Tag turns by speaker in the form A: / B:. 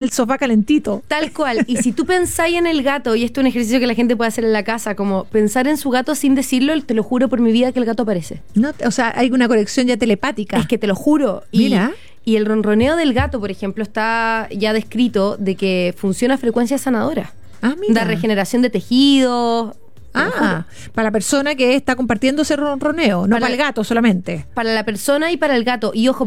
A: el sofá calentito.
B: Tal cual. Y si tú pensáis en el gato, y esto es un ejercicio que la gente puede hacer en la casa, como pensar en su gato sin decirlo, te lo juro por mi vida que el gato aparece.
A: No, o sea, hay una conexión ya telepática.
B: Es que te lo juro.
A: Mira.
B: Y el ronroneo del gato, por ejemplo, está ya descrito de que funciona a frecuencia sanadora.
A: Mira.
B: Da regeneración de tejidos.
A: Para la persona que está compartiendo ese ronroneo, no para el gato solamente.
B: Para la persona y para el gato. Y ojo,